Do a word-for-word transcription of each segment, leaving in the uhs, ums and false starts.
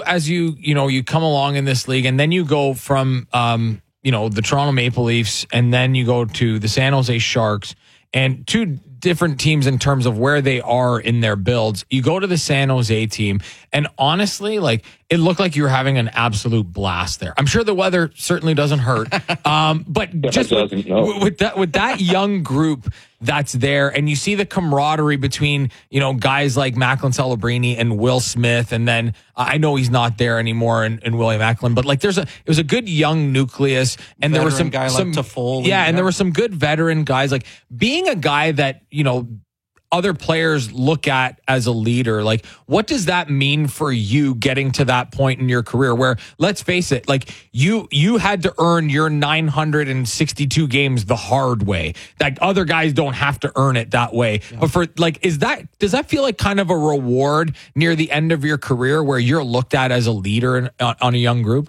as you, you know, you come along in this league and then you go from, um, you know, the Toronto Maple Leafs and then you go to the San Jose Sharks and two different teams in terms of where they are in their builds. You go to the San Jose team and honestly, like it looked like you were having an absolute blast there. I'm sure the weather certainly doesn't hurt. Um, but just with, with that, with that young group that's there and you see the camaraderie between, you know, guys like Macklin Celebrini and Will Smith. And then uh, I know he's not there anymore in, in William Macklin, but like there's a, it was a good young nucleus and veteran there were some, guy some like Toffoli, yeah. And yeah. there were some good veteran guys, like being a guy that, you know, other players look at as a leader. Like, what does that mean for you getting to that point in your career where, let's face it, like you you had to earn your nine hundred sixty-two games the hard way. Like other guys don't have to earn it that way. Yeah. But for like, is that does that feel like kind of a reward near the end of your career where you're looked at as a leader in, on, on a young group?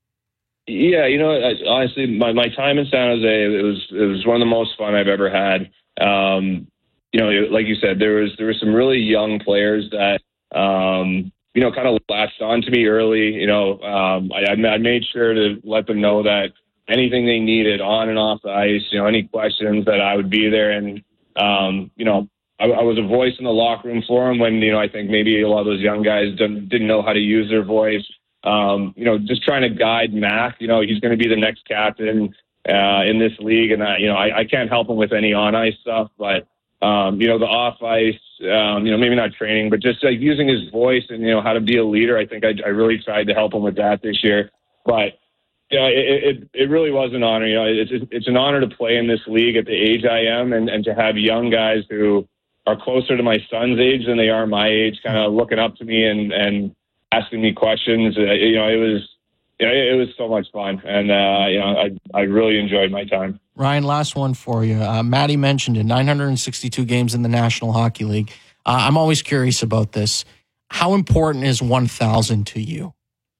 Yeah, you know, I, honestly, my, my time in San Jose, it was it was one of the most fun I've ever had. Um, You know, like you said, there was there were some really young players that, um, you know, kind of latched on to me early. You know, um, I, I made sure to let them know that anything they needed on and off the ice, you know, any questions that I would be there. And, um, you know, I, I was a voice in the locker room for them when, you know, I think maybe a lot of those young guys didn't, didn't know how to use their voice. Um, you know, just trying to guide Mac. You know, he's going to be the next captain uh, in this league. And, I, you know, I, I can't help him with any on-ice stuff, but Um, you know, the off ice, um, you know, maybe not training, but just like using his voice and, you know, how to be a leader. I think I, I really tried to help him with that this year. But, you know, it, it, it really was an honor. You know, it's, it's an honor to play in this league at the age I am and, and to have young guys who are closer to my son's age than they are my age, kind of looking up to me and, and asking me questions. Uh, you know, it was, you know, it was so much fun. And, uh, you know, I, I really enjoyed my time. Ryan, last one for you. Uh, Maddie mentioned it, nine hundred sixty-two games in the National Hockey League. Uh, I'm always curious about this. How important is one thousand to you?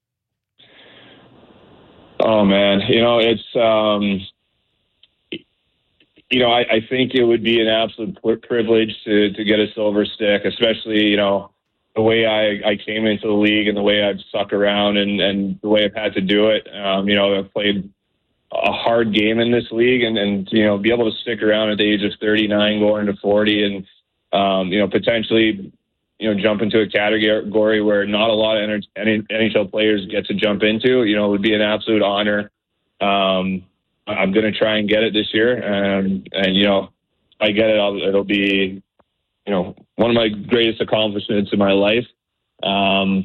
Oh, man. You know, it's, um, you know, I, I think it would be an absolute privilege to, to get a silver stick, especially, you know, the way I, I came into the league and the way I've stuck around and, and the way I've had to do it. Um, you know, I've played a hard game in this league and, and, you know, be able to stick around at the age of thirty-nine going to forty and, um, you know, potentially, you know, jump into a category where not a lot of N H L players get to jump into, you know, it would be an absolute honor. Um, I'm going to try and get it this year. And, and, you know, if I get it, I'll, it'll be, you know, one of my greatest accomplishments in my life. Um,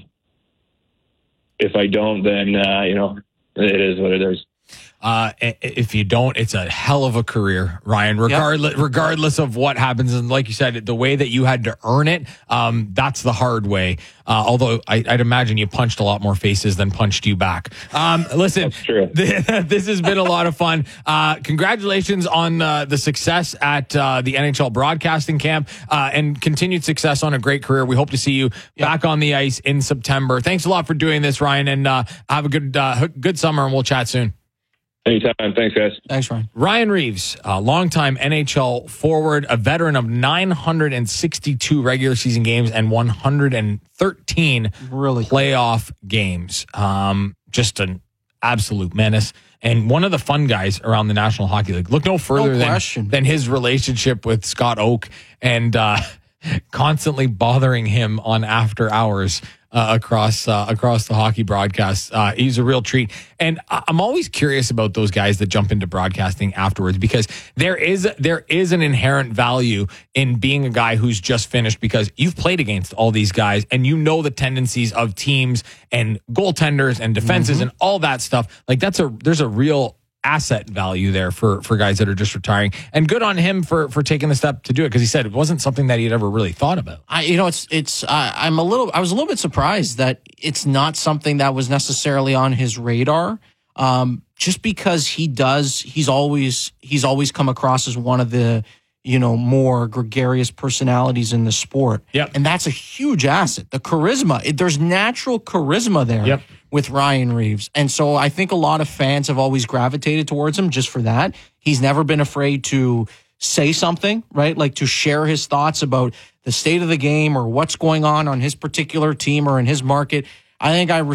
if I don't, then, uh, you know, it is what it is. Uh, if you don't, it's a hell of a career, Ryan, regardless, yep. regardless of what happens. And like you said, the way that you had to earn it, um, that's the hard way. Uh, although I, I'd imagine you punched a lot more faces than punched you back. Um, listen, this has been a lot of fun. Uh, congratulations on uh, the success at uh, the N H L broadcasting camp uh, and continued success on a great career. We hope to see you yep. back on the ice in September. Thanks a lot for doing this, Ryan, and uh, have a good, uh, good summer, and we'll chat soon. Anytime. Thanks, guys. Thanks, Ryan. Ryan Reaves, a longtime N H L forward, a veteran of nine hundred sixty-two regular season games and one hundred thirteen really playoff cool. games. Um, just an absolute menace. And one of the fun guys around the National Hockey League. Look no further no than, than his relationship with Scott Oake and uh, constantly bothering him on after hours. Uh, across uh, across the hockey broadcast. Uh, he's a real treat. And I'm always curious about those guys that jump into broadcasting afterwards because there is there is an inherent value in being a guy who's just finished because you've played against all these guys and you know the tendencies of teams and goaltenders and defenses mm-hmm. and all that stuff. Like that's a there's a real asset value there for for guys that are just retiring, and good on him for for taking the step to do it because he said it wasn't something that he'd ever really thought about. I you know it's it's uh, I'm a little I was a little bit surprised that it's not something that was necessarily on his radar, um, just because he does he's always he's always come across as one of the you know more gregarious personalities in the sport. Yep. And that's a huge asset. The charisma, it, there's natural charisma there. Yep. With Ryan Reaves. And so I think a lot of fans have always gravitated towards him just for that. He's never been afraid to say something, right? Like to share his thoughts about the state of the game or what's going on on his particular team or in his market. I think I